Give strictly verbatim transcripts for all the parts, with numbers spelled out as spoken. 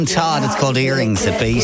Todd, it's called Earrings at Beat.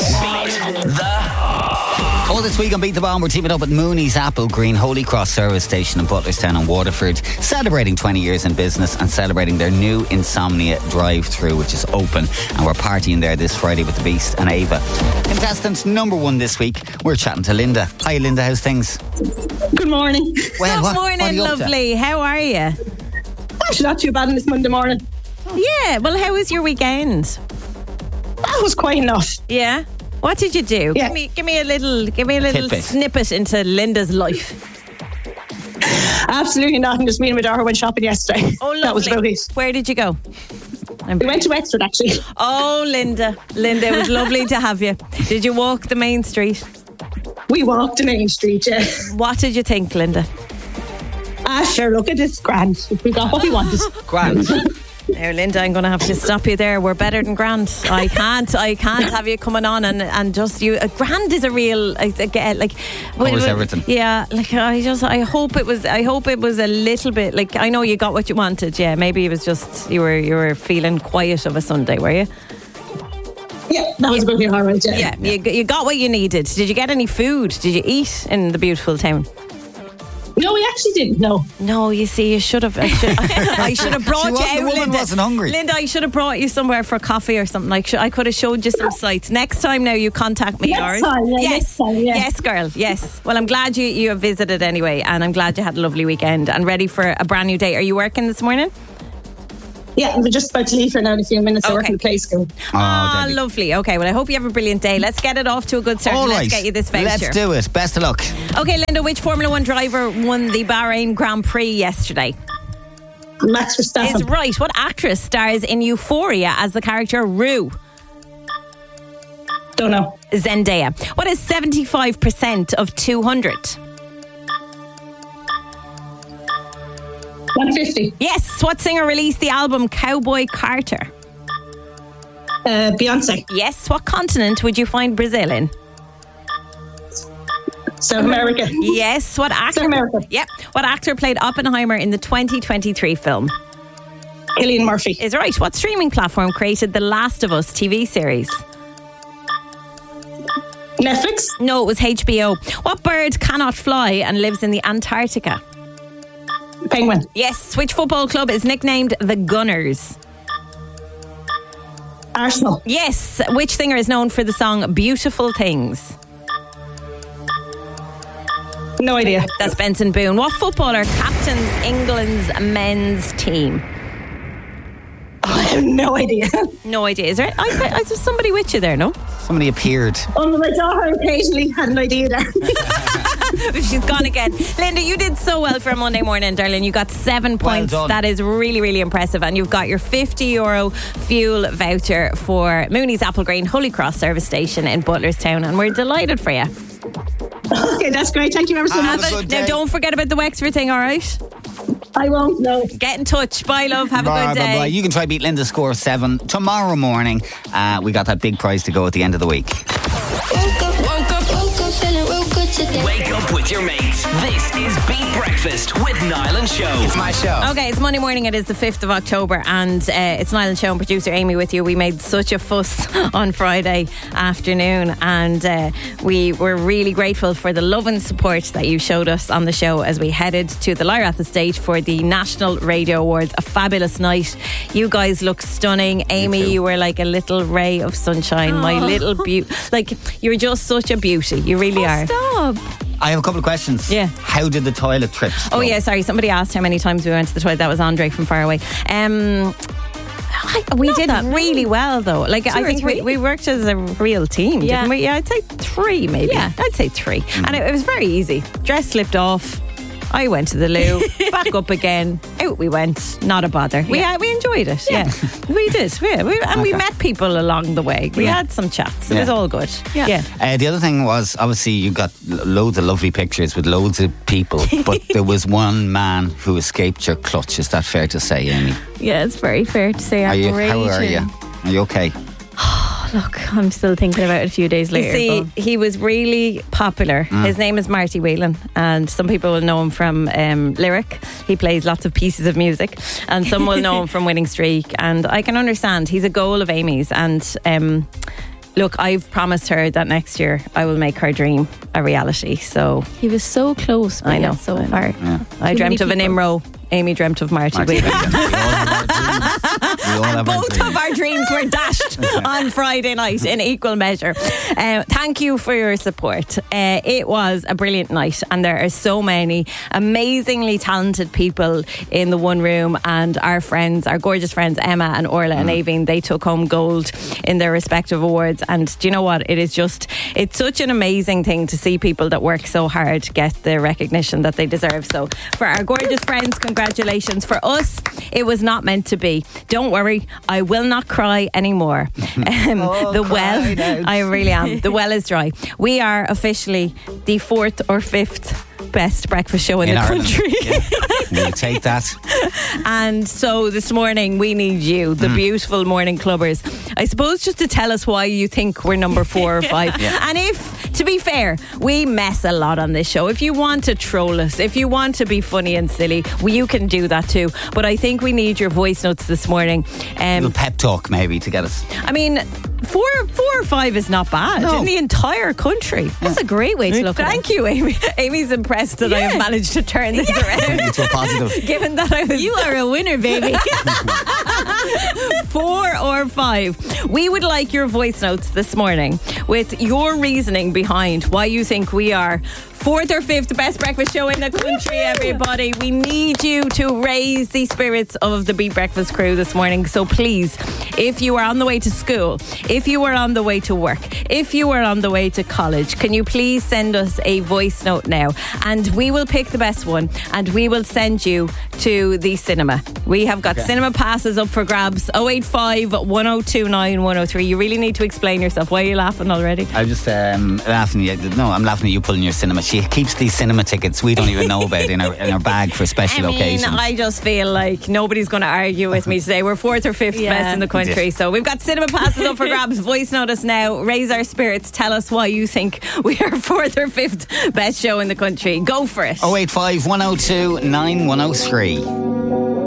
All this week on Beat the Bomb, we're teaming up with Mooney's Apple Green Holy Cross Service Station in Butlerstown and Waterford, celebrating twenty years in business and celebrating their new Insomnia drive-through, which is open, and we're partying there this Friday with the Beast and Ava. Contestant number one this week, we're chatting to Linda. Hi Linda, how's things? Good morning. Well, Good what, morning, what are you up to? lovely. How are you? Actually, not too bad on this Monday morning. Yeah, well, how was your weekend? That was quite enough. Yeah? What did you do? Yeah. Give me give me a little give me a little Tidbit. snippet into Linda's life. Absolutely nothing. Just me and my daughter went shopping yesterday. Oh, lovely. That was about it. Where did you go? I'm We went to Wexford, actually. Oh, Linda. Linda, it was lovely to have you. Did you walk the main street? We walked the main street, yeah. What did you think, Linda? Ah, sure, look at this grand. We got what we wanted. Grand. Now, Linda, I'm going to have to stop you there. We're better than grand. I can't, I can't have you coming on and, and just you. Uh, grand is a real, I, I get, like, Covers everything. Yeah, like I just, I hope it was, I hope it was a little bit. Like, I know you got what you wanted. Yeah, maybe it was just you were, you were feeling quiet of a Sunday, were you? Yeah, that was about it, all right, yeah. Yeah, you, you got what you needed. Did you get any food? Did you eat in the beautiful town? No, we actually didn't, no. No, you see, you should have. I should, I should have brought She you wasn't- out. the woman Linda. wasn't hungry. Linda, I should have brought you somewhere for coffee or something. Like, I could have showed you some sights. Next time, now you contact me, Next alright? time, yeah, yes, next time, yeah. yes, girl, yes. Well, I'm glad you you have visited anyway, and I'm glad you had a lovely weekend and ready for a brand new day. Are you working this morning? Yeah, we're just about to leave here now in a few minutes. I work Okay. in the play school. Ah, Debbie. lovely. Okay, well, I hope you have a brilliant day. Let's get it off to a good start. All and right. Let's get you this voucher. Let's do it. Best of luck. Okay, Linda, which Formula One driver won the Bahrain Grand Prix yesterday? Max Is Verstappen. right. What actress stars in Euphoria as the character Rue? Don't know. Zendaya. What is seventy-five percent of two hundred? one fifty. Yes. What singer released the album Cowboy Carter? Uh, Beyonce. Yes. What continent would you find Brazil in? South America. Yes. What actor? South America. Yep. What actor played Oppenheimer in the twenty twenty-three film? Cillian Murphy. Is right. What streaming platform created The Last of Us T V series? Netflix. No, it was H B O. What bird cannot fly and lives in the Antarctica? Penguin. Yes. Which football club is nicknamed the Gunners? Arsenal. Yes. Which singer is known for the song Beautiful Things? No idea. That's Benson Boone. What footballer captains England's men's team? I have no idea. No idea. Is there? I, I, there's somebody with you there, no? Somebody appeared. Oh, my daughter occasionally had an idea there. But she's gone again. Linda, you did so well for a Monday morning, darling. You got seven points. done. That is really, really impressive. And you've got your fifty euro fuel voucher for Mooney's Apple Green Holy Cross Service Station in Butlerstown. And we're delighted for you. Okay, that's great. Thank you ever so Have much. a good Now, day. don't forget about the Wexford thing, all right? I won't know. Get in touch. Bye, love. Have a Bye, good bye, day. bye. You can try beat Linda's score of seven tomorrow morning. Uh, we got that big prize to go at the end of the week. Woke up, woke up, woke up, feeling real good today. Wake up with your mates. This is Beat Breakfast with Niall and Show. It's my show. Okay, it's Monday morning. It is the fifth of October, and uh, it's Niall and Show and producer Amy with you. We made such a fuss on Friday afternoon, and uh, we were really grateful for the love and support that you showed us on the show as we headed to the Lyrath Estate for the National Radio Awards. A fabulous night. You guys look stunning. Amy, you were like a little ray of sunshine. My little beauty. Like, you're just such a beauty. You really are. Stop. I have a couple of questions. Yeah. How did the toilet trips go? Oh yeah, sorry. Somebody asked how many times we went to the toilet. That was Andre from far away. Um, I, we did really well though. Like I or think we, three? we worked as a real team, Yeah. didn't we? Yeah, I'd say three maybe. Yeah. I'd say three. And it, it was very easy. Dress slipped off. I went to the loo, back up again, out we went. Not a bother. We uh, we enjoyed it. Yeah, we did. Yeah, we, and we Okay. met people along the way. We Yeah. had some chats. It Yeah. was all good. Yeah. yeah. Uh, the other thing was, obviously, you got lo- loads of lovely pictures with loads of people, but there was one man who escaped your clutch. Is that fair to say, Amy? Yeah, it's very fair to say. Are you? I'm How are raging. you? Are you okay? Look, I'm still thinking about it a few days later. You see, he was really popular. Mm. His name is Marty Whelan, and some people will know him from um, Lyric. He plays lots of pieces of music, and some will know him from Winning Streak. And I can understand he's a goal of Amy's. And um, look, I've promised her that next year I will make her dream a reality. So he was so close. I know so I know. far. Yeah. I dreamt of an Imro. Amy dreamt of Marty, Marty Whelan. And both of our dreams were dashed on Friday night in equal measure. Uh, thank you for your support. Uh, it was a brilliant night, and there are so many amazingly talented people in the one room, and our friends, our gorgeous friends Emma and Orla mm. and Aveen, they took home gold in their respective awards. And do you know what? It is just, it's such an amazing thing to see people that work so hard get the recognition that they deserve. So for our gorgeous friends, congratulations. For us, it was not meant to be. Don't worry, I will not cry anymore. Um, oh, the well, out. I really am. The well is dry. We are officially the fourth or fifth best breakfast show in, in the Ireland. Country. Yeah. We'll take that. And so this morning we need you, the mm. beautiful morning clubbers, I suppose, just to tell us why you think we're number four or five. Yeah. And if, to be fair, we mess a lot on this show. If you want to troll us, if you want to be funny and silly, well, you can do that too. But I think we need your voice notes this morning. Um, a little pep talk maybe to get us. I mean, Four, four or five is not bad no. in the entire country. That's a great way to look Thank at it. Thank you, Amy. Amy's impressed that yeah. I have managed to turn this yeah. around. Into a positive. Given that I was... You are a winner, baby. Four or five. We would like your voice notes this morning with your reasoning behind why you think we are fourth or fifth best breakfast show in the country, everybody. We need you to raise the spirits of the Beat Breakfast crew this morning. So please, if you are on the way to school, if you are on the way to work, if you are on the way to college, can you please send us a voice note now? And we will pick the best one and we will send you to the cinema. We have got okay. cinema passes up for grabs. oh eight five, one oh two nine, one oh three. You really need to explain yourself. Why are you laughing already? I'm just um, laughing at you. No, I'm laughing at you pulling your cinema. She keeps these cinema tickets we don't even know about in our, in our bag for special I mean, occasions. I just feel like nobody's going to argue with me today. We're fourth or fifth yeah. best in the country. So we've got cinema passes up for grabs. Voice note us now. Raise our spirits. Tell us why you think we are fourth or fifth best show in the country. Go for it. oh eight five, one oh two, nine one oh three.